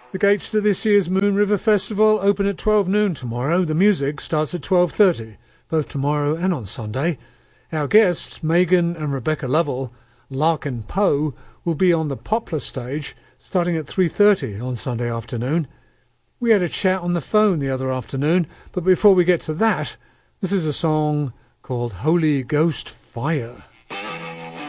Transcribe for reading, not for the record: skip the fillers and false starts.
The gates to this year's Moon River Festival open at 12 noon tomorrow. The music starts at 12:30, both tomorrow and on Sunday. Our guests, Megan and Rebecca Lovell, Larkin Poe, will be on the Poplar stage starting at 3:30 on Sunday afternoon. We had a chat on the phone the other afternoon, but before we get to that, this is a song called Holy Ghost Fire.